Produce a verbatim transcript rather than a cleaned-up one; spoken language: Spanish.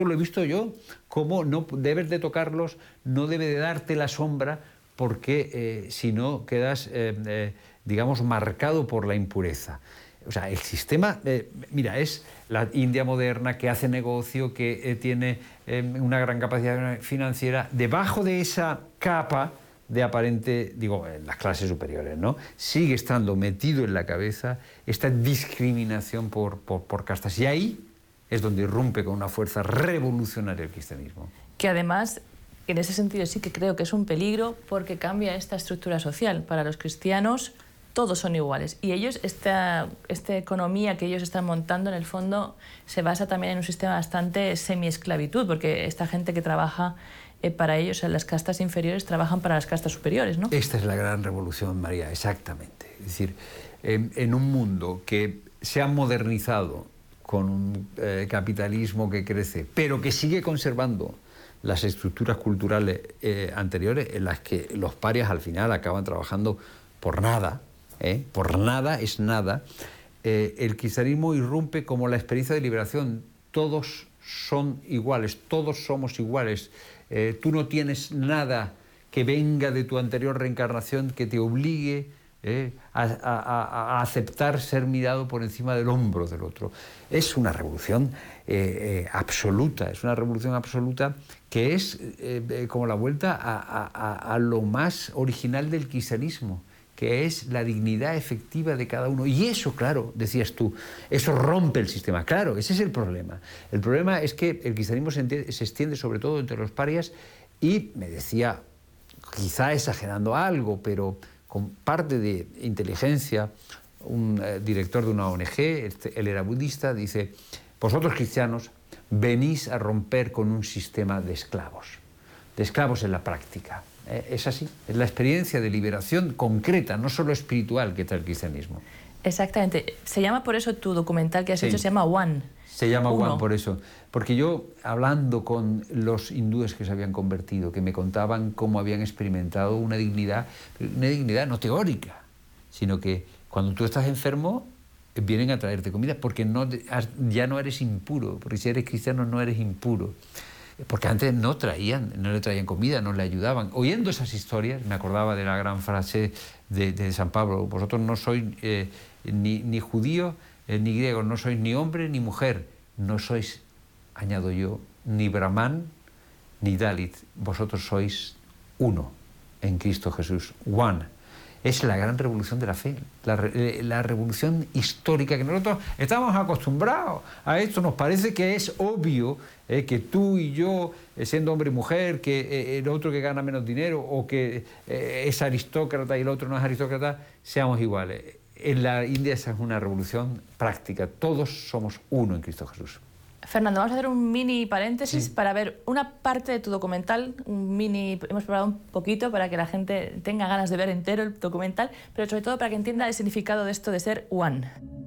Lo he visto yo, cómo no debes de tocarlos, no debe de darte la sombra, porque eh, si no quedas, eh, eh, digamos, marcado por la impureza. O sea, el sistema, eh, mira, es la India moderna que hace negocio, que eh, tiene eh, una gran capacidad financiera. Debajo de esa capa de aparente, digo, en las clases superiores, ¿no?, sigue estando metido en la cabeza esta discriminación por, por, por castas. Y ahí es donde irrumpe con una fuerza revolucionaria el cristianismo. Que además, en ese sentido sí que creo que es un peligro, porque cambia esta estructura social. Para los cristianos todos son iguales, y ellos, esta, esta economía que ellos están montando, en el fondo se basa también en un sistema bastante semi-esclavitud, porque esta gente que trabaja eh, para ellos en las castas inferiores trabajan para las castas superiores, ¿no? Esta es la gran revolución, María, exactamente. Es decir, eh, en un mundo que se ha modernizado con un eh, capitalismo que crece, pero que sigue conservando las estructuras culturales eh, anteriores, en las que los parias al final acaban trabajando por nada, ¿eh? por nada es nada, eh, el cristianismo irrumpe como la experiencia de liberación. Todos son iguales, todos somos iguales. Eh, tú no tienes nada que venga de tu anterior reencarnación que te obligue Eh, a, a, a aceptar ser mirado por encima del hombro del otro. Es una revolución eh, eh, absoluta, es una revolución absoluta que es eh, eh, como la vuelta a, a, a lo más original del cristianismo, que es la dignidad efectiva de cada uno. Y eso, claro, decías tú, eso rompe el sistema. Claro, ese es el problema. El problema es que el cristianismo se, entiende, se extiende sobre todo entre los parias, y me decía, quizá exagerando algo, pero con parte de inteligencia, un eh, director de una O N G, este, él era budista, dice: vosotros cristianos venís a romper con un sistema de esclavos, de esclavos en la práctica. Eh, es así, es la experiencia de liberación concreta, no solo espiritual, que trae el cristianismo. Exactamente. Se llama por eso tu documental que has sí. hecho, se llama One. Se llama Uno. One por eso. Porque yo, hablando con los hindúes que se habían convertido, que me contaban cómo habían experimentado una dignidad, una dignidad no teórica, sino que cuando tú estás enfermo, vienen a traerte comida, porque no, ya no eres impuro, porque si eres cristiano no eres impuro. Porque antes no traían, no le traían comida, no le ayudaban. Oyendo esas historias, me acordaba de la gran frase de, de San Pablo: vosotros no sois eh, ni, ni judíos eh, ni griegos, no sois ni hombre ni mujer, no sois, añado yo, ni brahman ni dalit, vosotros sois uno en Cristo Jesús, one. Es la gran revolución de la fe, la, la revolución histórica, que nosotros estamos acostumbrados a esto. Nos parece que es obvio eh, que tú y yo, eh, siendo hombre y mujer, que eh, el otro que gana menos dinero, o que eh, es aristócrata y el otro no es aristócrata, seamos iguales. En la India esa es una revolución práctica. Todos somos uno en Cristo Jesús. Fernando, vamos a hacer un mini paréntesis sí. para ver una parte de tu documental, un mini, hemos preparado un poquito para que la gente tenga ganas de ver entero el documental, pero sobre todo para que entienda el significado de esto de ser one.